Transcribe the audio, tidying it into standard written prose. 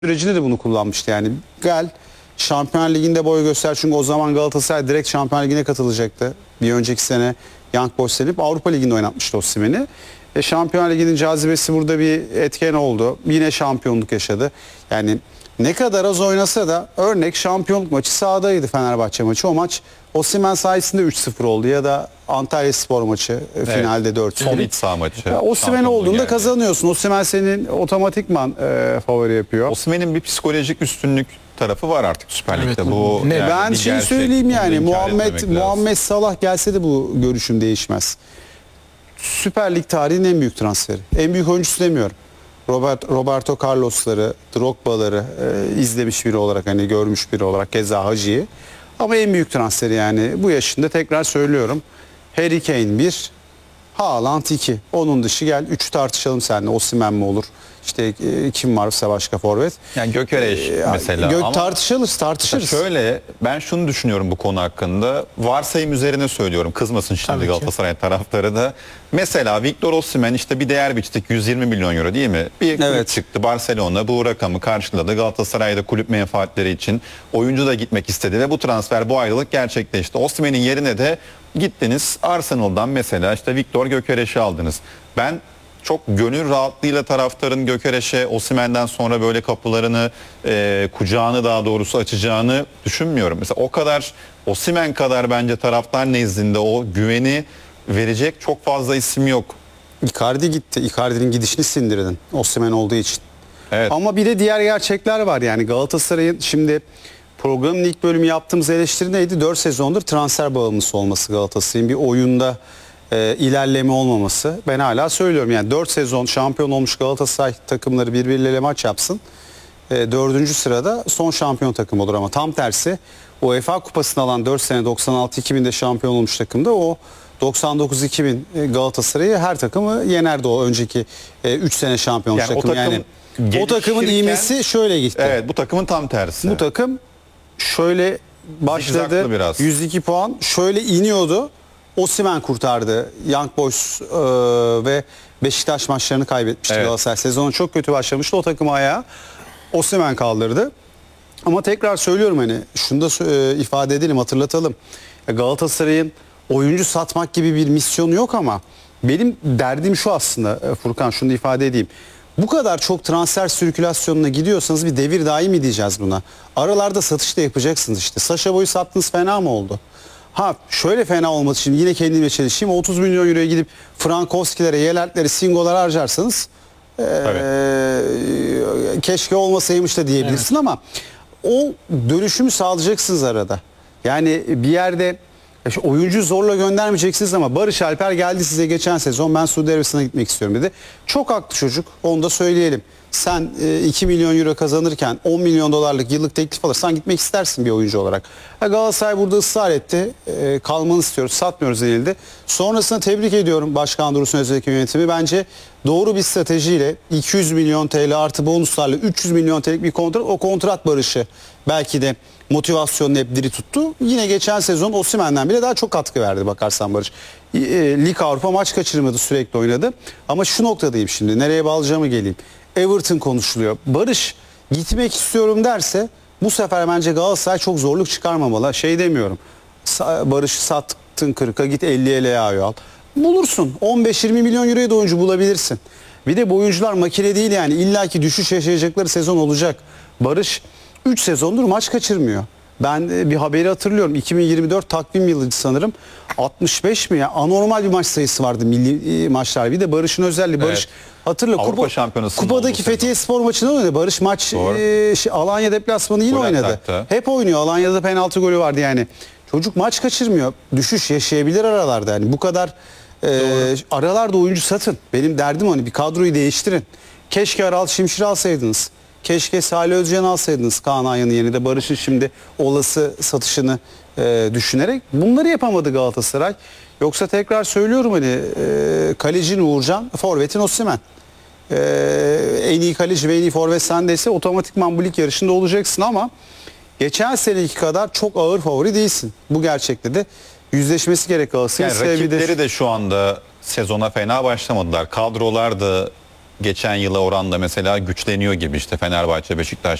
sürecinde de bunu kullanmıştı yani. Gel Şampiyonlar Ligi'nde boy göster, çünkü o zaman Galatasaray direkt Şampiyonlar Ligi'ne katılacaktı. Bir önceki sene Young Boys'la Avrupa Ligi'nde oynatmıştı Osimhen'i. Şampiyonlar Ligi'nin cazibesi burada bir etken oldu. Yine şampiyonluk yaşadı. Yani ne kadar az oynasa da, örnek şampiyonluk maçı sahadaydı, Fenerbahçe maçı. O maç Osimhen sayesinde 3-0 oldu, ya da Antalyaspor maçı finalde 4-0. Son iç saha maçı. Osimhen olduğunda kazanıyorsun. Osimhen senin otomatikman favori yapıyor. Osimhen'in bir psikolojik üstünlük tarafı var artık Süper Lig'de. Evet. Bu Ne, yani ben bir şey gerçek. söyleyeyim yani, Bunu inkar etmemek lazım. Muhammed Salah gelse de bu görüşüm değişmez. Süper Lig tarihinin en büyük transferi. En büyük oyuncusu demiyorum. Roberto Carlos'ları, Drogba'ları izlemiş biri olarak, hani görmüş biri olarak, keza Hacı'yı. Ama en büyük transferi yani bu yaşında, tekrar söylüyorum. Harry Kane 1, Haaland 2. Onun dışı gel 3 tartışalım seninle. Osimhen mi olur? İşte kim varsa başka forvet. Yani Gökereş mesela. Ama Tartışırız. şöyle, ben şunu düşünüyorum bu konu hakkında. Varsayım üzerine söylüyorum. Kızmasın şimdi Tabii ki. Galatasaray taraftarı da. Mesela Victor Osimhen, işte bir değer biçtik, 120 milyon euro değil mi? Bir kulüp Evet. çıktı, Barcelona bu rakamı karşıladı. Galatasaray'da kulüp menfaatleri için oyuncu da gitmek istedi ve bu transfer, bu ayrılık gerçekleşti. Osimhen'in yerine de gittiniz Arsenal'dan mesela işte Victor Gökereş'i aldınız. Ben çok gönül rahatlığıyla taraftarın Gökereş'e, Osimhen'den sonra böyle kapılarını, kucağını daha doğrusu açacağını düşünmüyorum. Mesela o kadar, Osimhen kadar bence taraftar nezdinde o güveni verecek çok fazla isim yok. Icardi gitti. Icardi'nin gidişini sindirdin Osimhen olduğu için. Evet. Ama bir de diğer gerçekler var. Yani Galatasaray'ın, şimdi programın ilk bölümü yaptığımız eleştiri neydi? 4 sezondur transfer bağımlısı olması Galatasaray'ın, bir oyunda ilerleme olmaması. Ben hala söylüyorum yani, 4 sezon şampiyon olmuş Galatasaray takımları birbirleriyle maç yapsın. 4. sırada son şampiyon takım olur, ama tam tersi UEFA kupasını alan 4 sene 96-2000'de şampiyon olmuş takımda, o 99-2000 Galatasaray'ı her takımı yenerdi, o önceki 3 sene şampiyon olmuş Yani o takım. takım Yani o takımın gelişirken- ivmesi şöyle gitti. Evet, bu takımın tam tersi. Bu takım şöyle başladı, Zigzaglı biraz. 102 puan şöyle iniyordu. Osimhen kurtardı. Young Boys ve Beşiktaş maçlarını kaybetmişti Evet. Galatasaray. Sezonu çok kötü başlamıştı. O takımı ayağa Osimhen kaldırdı. Ama tekrar söylüyorum, hani şunu da ifade edelim, hatırlatalım. Galatasaray'ın oyuncu satmak gibi bir misyonu yok, ama benim derdim şu aslında Furkan, şunu da ifade edeyim. Bu kadar çok transfer sirkülasyonuna gidiyorsanız bir devir daim mi diyeceğiz buna? Aralarda satış da yapacaksınız işte. Sacha Boy'u sattınız, fena mı oldu? Ha şöyle fena olması için yine kendimle çelişeyim. 30 milyon euroya gidip Frankowski'lere, Yelert'lere, Singo'lara harcarsanız keşke olmasaymış da diyebilirsin, ama o dönüşümü sağlayacaksınız arada. Yani bir yerde oyuncu zorla göndermeyeceksiniz, ama Barış Alper geldi size geçen sezon, ben Suudi Arabistan'a gitmek istiyorum dedi. Çok haklı çocuk, onu da söyleyelim. Sen 2 milyon euro kazanırken 10 milyon dolarlık yıllık teklif alırsan gitmek istersin bir oyuncu olarak. Galatasaray burada ısrar etti. Kalmanı istiyoruz, satmıyoruz denildi. Sonrasında tebrik ediyorum Başkan Dursun Özbek yönetimi. Bence doğru bir stratejiyle 200 milyon TL artı bonuslarla 300 milyon TL'lik bir kontrat, o kontrat barışı belki de motivasyonunu hep diri tuttu. Yine geçen sezon Osimhen'den bile daha çok katkı verdi bakarsan Barış. Lig Avrupa maç kaçırmadı, sürekli oynadı. Ama şu noktadayım şimdi, nereye bağlayacağımı geleyim. Everton konuşuluyor. Barış gitmek istiyorum derse bu sefer bence Galatasaray çok zorluk çıkarmamalı. Şey demiyorum. Barış'ı sattın 40'a, git 50'ye Leao'yu al. Bulursun. 15-20 milyon euroya da oyuncu bulabilirsin. Bir de bu oyuncular makine değil yani. İlla ki düşüş yaşayacakları sezon olacak. Barış 3 sezondur maç kaçırmıyor. Ben bir haberi hatırlıyorum. 2024 takvim yılı sanırım. 65 mi ya? Anormal bir maç sayısı vardı milli maçlar. Bir de Barış'ın özelliği. Barış hatırla, Avrupa Şampiyonası'nda kupadaki oldu Fethiye Spor maçında oynadı. Barış maç Alanya deplasmanı yine Gol oynadı. ataktı. Hep oynuyor. Alanya'da penaltı golü vardı yani. Çocuk maç kaçırmıyor. Düşüş yaşayabilir aralarda yani. Bu kadar aralarda oyuncu satın. Benim derdim hani bir kadroyu değiştirin. Keşke Aral Şimşir'i alsaydınız. Keşke Salih Özcan'ı alsaydınız Kaan Ayhan'ın yerine de, Barış'ın şimdi olası satışını düşünerek. Bunları yapamadı Galatasaray. Yoksa tekrar söylüyorum hani kalecin Uğurcan, forvetin Osimhen. En iyi kaleci ve en iyi forvet sendeyse otomatikman bu lig yarışında olacaksın, ama geçen seneki kadar çok ağır favori değilsin. Bu gerçekle de yüzleşmesi gerek Galatasaray'ın. Yani rakipleri de şu anda sezona fena başlamadılar. Kadrolar da geçen yıla oranla mesela güçleniyor gibi, işte Fenerbahçe, Beşiktaş